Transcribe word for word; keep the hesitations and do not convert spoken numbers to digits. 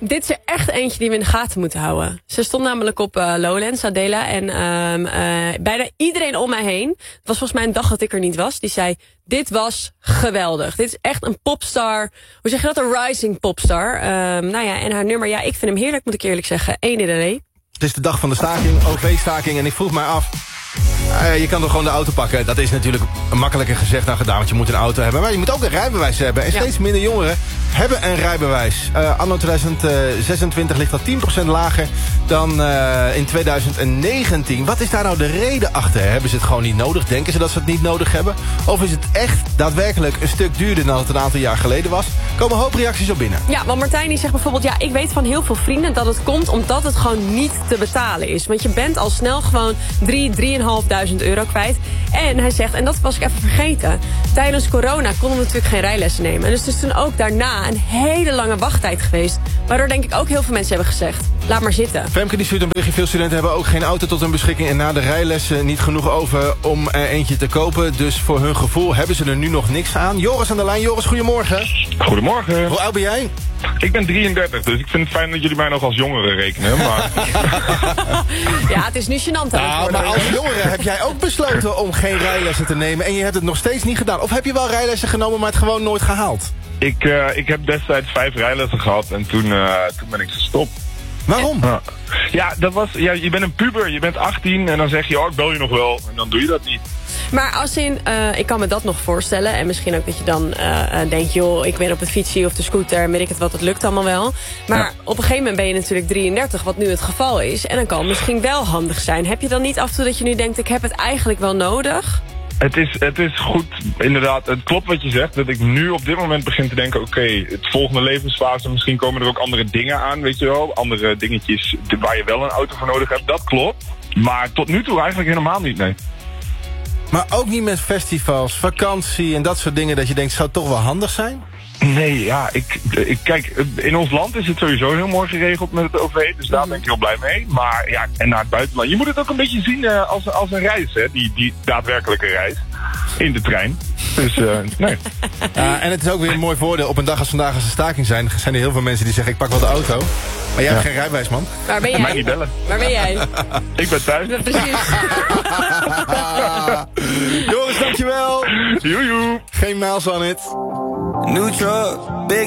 Dit is er echt eentje die we in de gaten moeten houden. Ze stond namelijk op uh, Lowlands, Adela. En um, uh, bijna iedereen om mij heen, het was volgens mij een dag dat ik er niet was, die zei, dit was geweldig. Dit is echt een popstar. Hoe zeg je dat? Een rising popstar. Um, nou ja, en haar nummer, ja, ik vind hem heerlijk, moet ik eerlijk zeggen. Eén in de ree. Het is de dag van de staking, O V-staking. En ik vroeg mij af, uh, je kan toch gewoon de auto pakken. Dat is natuurlijk makkelijker gezegd dan gedaan, want je moet een auto hebben. Maar je moet ook een rijbewijs hebben. En steeds ja. minder jongeren hebben een rijbewijs. Uh, anno twintig zesentwintig ligt dat tien procent lager dan uh, in twintig negentien. Wat is daar nou de reden achter? Hebben ze het gewoon niet nodig? Denken ze dat ze het niet nodig hebben? Of is het echt daadwerkelijk een stuk duurder dan het een aantal jaar geleden was? Er komen een hoop reacties op binnen. Ja, want Martijn die zegt bijvoorbeeld, ja, ik weet van heel veel vrienden dat het komt omdat het gewoon niet te betalen is. Want je bent al snel gewoon drie, drieënhalfduizend euro kwijt. En hij zegt, en dat was ik even vergeten, tijdens corona konden we natuurlijk geen rijlessen nemen. Dus het is toen ook daarna een hele lange wachttijd geweest. Waardoor denk ik ook heel veel mensen hebben gezegd, laat maar zitten. Femke die stuurt een berichtje, veel studenten hebben ook geen auto tot hun beschikking en na de rijlessen niet genoeg over om er eentje te kopen. Dus voor hun gevoel hebben ze er nu nog niks aan. Joris aan de lijn. Joris, goedemorgen. Goedemorgen. Hoe oud ben jij? Ik ben drieëndertig, dus ik vind het fijn dat jullie mij nog als jongere rekenen. Maar... ja, het is nu gênant. Nou, maar als jongere heb jij ook besloten om geen rijlessen te nemen en je hebt het nog steeds niet gedaan. Of heb je wel rijlessen genomen, maar het gewoon nooit gehaald? Ik, uh, ik heb destijds vijf rijlessen gehad en toen, uh, toen ben ik gestopt. Waarom? Ja, ja, dat was, ja, je bent een puber, je bent achttien en dan zeg je, oh, ik bel je nog wel. En dan doe je dat niet. Maar als in, uh, ik kan me dat nog voorstellen. En misschien ook dat je dan uh, denkt, joh, ik ben op het fietsje of de scooter, weet ik het wat, het lukt allemaal wel. Maar ja. op een gegeven moment ben je natuurlijk drieëndertig, wat nu het geval is. En dan kan het misschien wel handig zijn. Heb je dan niet af en toe dat je nu denkt, ik heb het eigenlijk wel nodig? Het is, het is goed, inderdaad, het klopt wat je zegt, dat ik nu op dit moment begin te denken, oké, okay, het volgende levensfase, misschien komen er ook andere dingen aan, weet je wel, andere dingetjes waar je wel een auto voor nodig hebt, dat klopt. Maar tot nu toe eigenlijk helemaal niet, nee. Maar ook niet met festivals, vakantie en dat soort dingen dat je denkt, zou het toch wel handig zijn? Nee, ja, ik, ik kijk, in ons land is het sowieso heel mooi geregeld met het O V, dus daar ben ik heel blij mee. Maar ja, en naar het buitenland, je moet het ook een beetje zien uh, als, als een reis, hè, die, die daadwerkelijke reis in de trein. Dus, uh, nee. Ja, en het is ook weer een mooi voordeel. Op een dag als vandaag als een staking zijn, zijn er heel veel mensen die zeggen, ik pak wel de auto. Maar jij hebt ja. geen rijbewijs, man. Waar ben jij? Mij niet bellen. Waar ben jij? Ik ben thuis. Ja, precies. Joris, dankjewel. Joejoe. Geen miles on it. New truck, big